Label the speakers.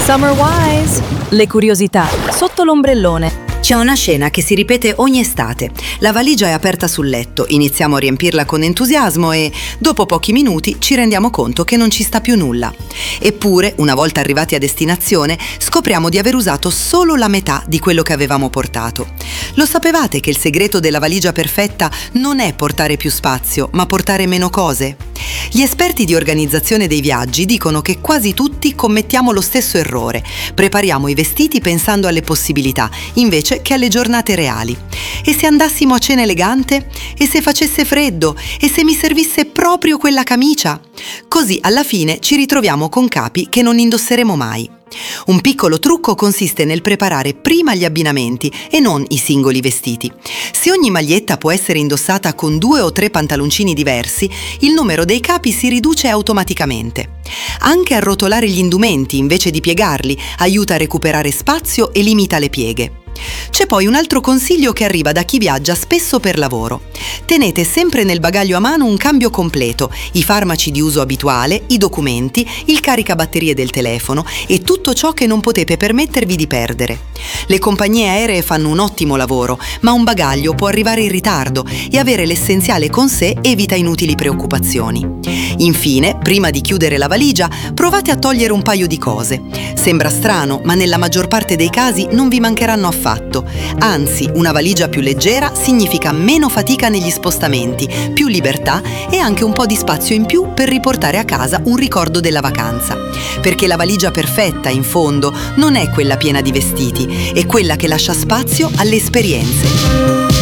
Speaker 1: Summer Wise! Le curiosità sotto l'ombrellone.
Speaker 2: C'è una scena che si ripete ogni estate. La valigia è aperta sul letto, iniziamo a riempirla con entusiasmo e, dopo pochi minuti, ci rendiamo conto che non ci sta più nulla. Eppure, una volta arrivati a destinazione, scopriamo di aver usato solo la metà di quello che avevamo portato. Lo sapevate che il segreto della valigia perfetta non è portare più spazio, ma portare meno cose? Gli esperti di organizzazione dei viaggi dicono che quasi tutti commettiamo lo stesso errore. Prepariamo i vestiti pensando alle possibilità, invece che alle giornate reali. E se andassimo a cena elegante? E se facesse freddo? E se mi servisse proprio quella camicia? Così alla fine ci ritroviamo con capi che non indosseremo mai. Un piccolo trucco consiste nel preparare prima gli abbinamenti e non i singoli vestiti. Se ogni maglietta può essere indossata con 2 o 3 pantaloncini diversi, il numero dei capi si riduce automaticamente. Anche arrotolare gli indumenti invece di piegarli aiuta a recuperare spazio e limita le pieghe. C'è poi un altro consiglio che arriva da chi viaggia spesso per lavoro. Tenete sempre nel bagaglio a mano un cambio completo, i farmaci di uso abituale, i documenti, il caricabatterie del telefono e tutto ciò che non potete permettervi di perdere. Le compagnie aeree fanno un ottimo lavoro, ma un bagaglio può arrivare in ritardo e avere l'essenziale con sé evita inutili preoccupazioni. Infine, prima di chiudere la valigia, provate a togliere un paio di cose. Sembra strano, ma nella maggior parte dei casi non vi mancheranno affatto. Anzi, una valigia più leggera significa meno fatica negli spostamenti, più libertà e anche un po' di spazio in più per riportare a casa un ricordo della vacanza. Perché la valigia perfetta, in fondo, non è quella piena di vestiti, è quella che lascia spazio alle esperienze.